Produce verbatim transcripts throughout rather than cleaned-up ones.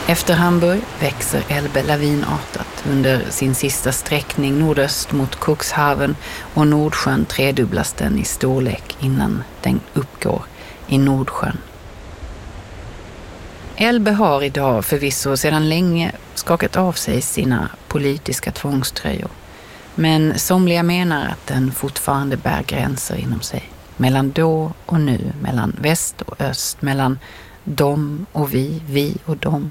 Efter Hamburg växer Elbe lavinartat under sin sista sträckning nordöst mot Cuxhaven och Nordsjön tredubblas den i storlek innan den uppgår i Nordsjön. Elbe har idag förvisso sedan länge skakat av sig sina politiska tvångströjor. Men somliga menar att den fortfarande bär gränser inom sig. Mellan då och nu, mellan väst och öst, mellan dem och vi, vi och dem.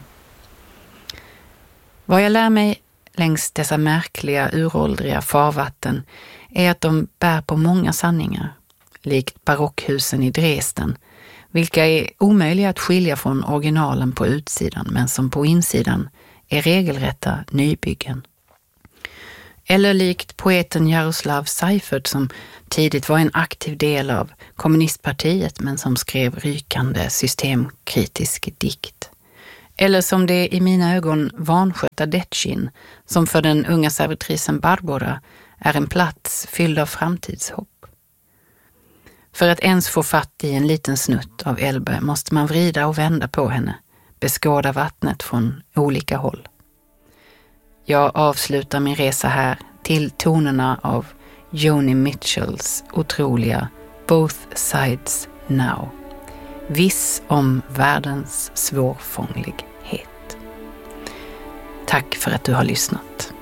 Vad jag lär mig längs dessa märkliga, uråldriga farvatten är att de bär på många sanningar, likt barockhusen i Dresden, vilka är omöjliga att skilja från originalen på utsidan, men som på insidan är regelrätta nybyggen. Eller likt poeten Jaroslav Seifert som tidigt var en aktiv del av kommunistpartiet men som skrev rykande systemkritisk dikt. Eller som det i mina ögon vanskötta Detschin som för den unga servitrisen Barbara är en plats fylld av framtidshopp. För att ens få fatt i en liten snutt av Elbe måste man vrida och vända på henne, beskåda vattnet från olika håll. Jag avslutar min resa här till tonerna av Joni Mitchells otroliga Both Sides Now. Viss om världens svårfånglighet. Tack för att du har lyssnat.